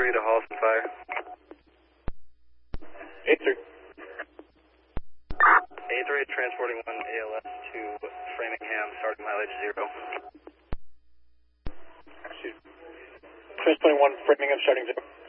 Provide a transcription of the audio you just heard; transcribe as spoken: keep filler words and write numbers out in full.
three to Holliston Fire. eight three. eight three transporting one A L S to Framingham, starting mileage zero. Excuse me. Transporting one Framingham, starting zero.